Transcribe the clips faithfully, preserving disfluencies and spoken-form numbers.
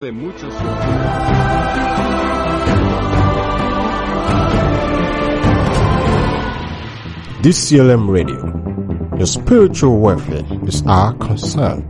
de muchos. D C L M Radio. Your spiritual welfare is our concern.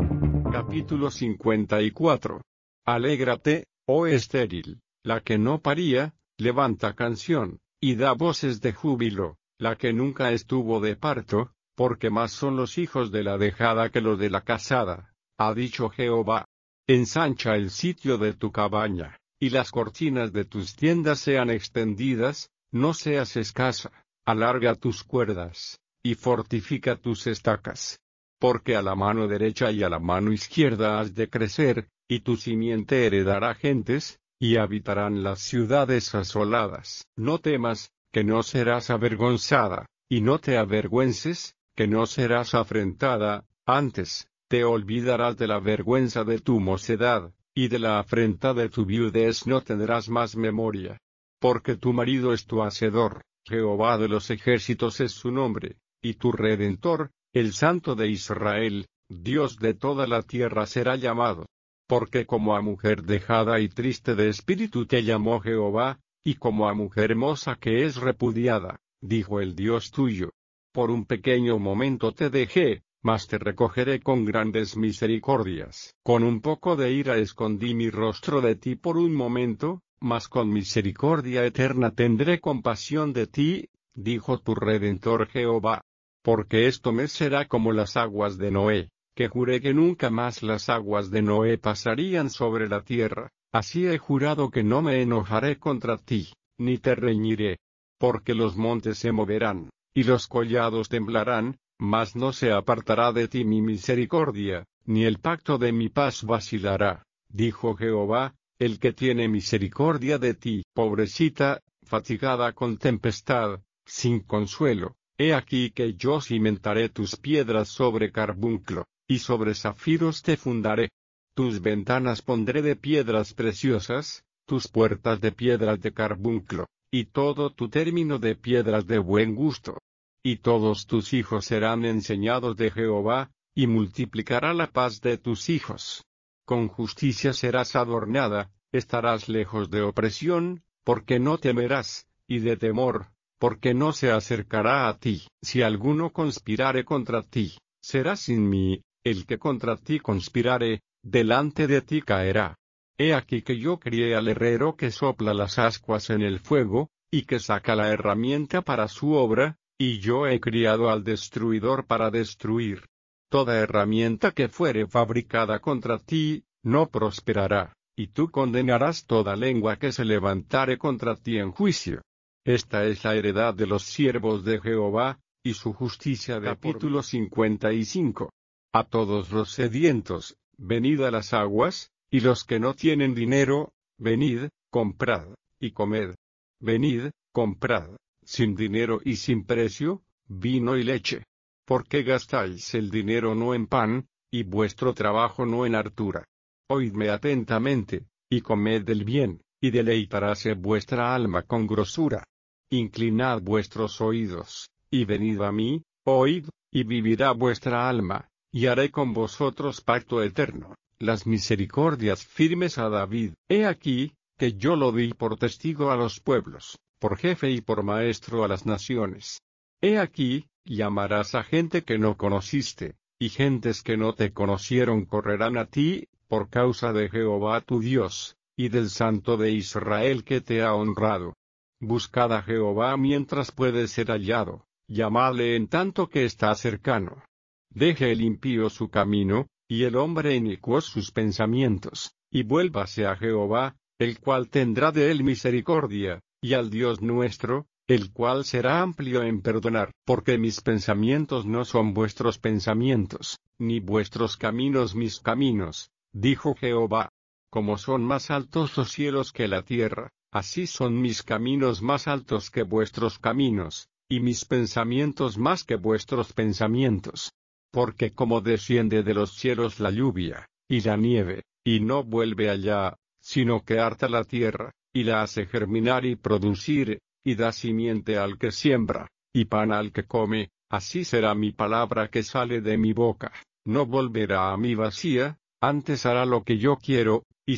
Capítulo cincuenta y cuatro. Alégrate, oh estéril, la que no paría, levanta canción, y da voces de júbilo, la que nunca estuvo de parto, porque más son los hijos de la dejada que los de la casada, ha dicho Jehová. Ensancha el sitio de tu cabaña, y las cortinas de tus tiendas sean extendidas, no seas escasa, alarga tus cuerdas, y fortifica tus estacas. Porque a la mano derecha y a la mano izquierda has de crecer, y tu simiente heredará gentes, y habitarán las ciudades asoladas. No temas, que no serás avergonzada, y no te avergüences, que no serás afrentada, antes, te olvidarás de la vergüenza de tu mocedad, y de la afrenta de tu viudez no tendrás más memoria. Porque tu marido es tu hacedor, Jehová de los ejércitos es su nombre, y tu Redentor, el Santo de Israel, Dios de toda la tierra será llamado. Porque como a mujer dejada y triste de espíritu te llamó Jehová, y como a mujer hermosa que es repudiada, dijo el Dios tuyo. Por un pequeño momento te dejé, mas te recogeré con grandes misericordias. Con un poco de ira escondí mi rostro de ti por un momento, mas con misericordia eterna tendré compasión de ti, dijo tu Redentor Jehová. Porque esto me será como las aguas de Noé, que juré que nunca más las aguas de Noé pasarían sobre la tierra, así he jurado que no me enojaré contra ti, ni te reñiré. Porque los montes se moverán, y los collados temblarán, mas no se apartará de ti mi misericordia, ni el pacto de mi paz vacilará, dijo Jehová, el que tiene misericordia de ti. Pobrecita, fatigada con tempestad, sin consuelo, he aquí que yo cimentaré tus piedras sobre carbunclo, y sobre zafiros te fundaré. Tus ventanas pondré de piedras preciosas, tus puertas de piedras de carbunclo, y todo tu término de piedras de buen gusto. Y todos tus hijos serán enseñados de Jehová, y multiplicará la paz de tus hijos. Con justicia serás adornada, estarás lejos de opresión, porque no temerás, y de temor, porque no se acercará a ti. Si alguno conspirare contra ti, será sin mí, el que contra ti conspirare, delante de ti caerá. He aquí que yo crié al herrero que sopla las ascuas en el fuego, y que saca la herramienta para su obra, y yo he criado al destruidor para destruir. Toda herramienta que fuere fabricada contra ti, no prosperará, y tú condenarás toda lengua que se levantare contra ti en juicio. Esta es la heredad de los siervos de Jehová, y su justicia de Capítulo cincuenta y cinco. A todos los sedientos, venid a las aguas, y los que no tienen dinero, venid, comprad, y comed. Venid, comprad, sin dinero y sin precio, vino y leche. ¿Por qué gastáis el dinero no en pan, y vuestro trabajo no en hartura? Oídme atentamente, y comed del bien, y deleitaráse vuestra alma con grosura. Inclinad vuestros oídos, y venid a mí, oíd, y vivirá vuestra alma, y haré con vosotros pacto eterno, las misericordias firmes a David. He aquí, que yo lo di por testigo a los pueblos, por jefe y por maestro a las naciones. He aquí, llamarás a gente que no conociste, y gentes que no te conocieron correrán a ti, por causa de Jehová tu Dios, y del Santo de Israel que te ha honrado. Buscad a Jehová mientras puede ser hallado, llamadle en tanto que está cercano. Deje el impío su camino, y el hombre inicuo sus pensamientos, y vuélvase a Jehová, el cual tendrá de él misericordia, y al Dios nuestro, el cual será amplio en perdonar. Porque mis pensamientos no son vuestros pensamientos, ni vuestros caminos mis caminos, dijo Jehová. Como son más altos los cielos que la tierra, así son mis caminos más altos que vuestros caminos, y mis pensamientos más que vuestros pensamientos. Porque como desciende de los cielos la lluvia, y la nieve, y no vuelve allá, sino que harta la tierra, y la hace germinar y producir, y da simiente al que siembra, y pan al que come, así será mi palabra que sale de mi boca, no volverá a mí vacía, antes hará lo que yo quiero,